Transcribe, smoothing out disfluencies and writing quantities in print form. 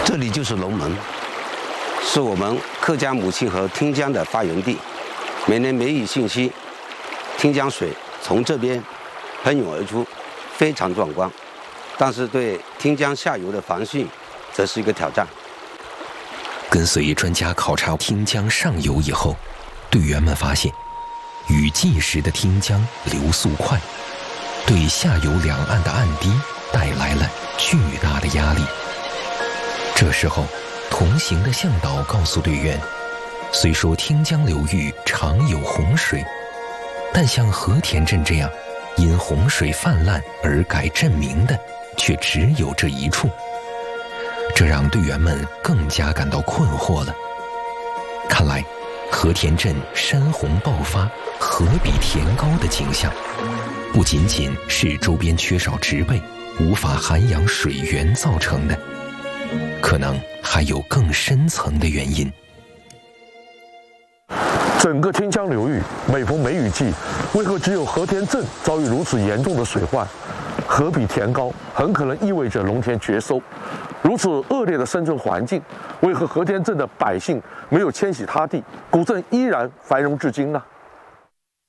这里就是龙门，是我们客家母亲河汀江的发源地。每年梅雨汛期，汀江水从这边喷涌而出，非常壮观。但是对汀江下游的防汛，则是一个挑战。 跟随专家考察汀江上游以后，队员们发现，雨季时的汀江流速快，对下游两岸的岸堤带来了巨大的压力。这时候，同行的向导告诉队员，虽说汀江流域常有洪水，但像和田镇这样因洪水泛滥而改镇名的，却只有这一处。这让队员们更加感到困惑了。看来，和田镇山洪爆发、河比田高的景象，不仅仅是周边缺少植被、无法涵养水源造成的，可能还有更深层的原因。 整个汀江流域每逢梅雨季，为何只有和田镇遭遇如此严重的水患？河比田高，很可能意味着农田绝收。如此恶劣的生存环境，为何和田镇的百姓没有迁徙他地，古镇依然繁荣至今呢？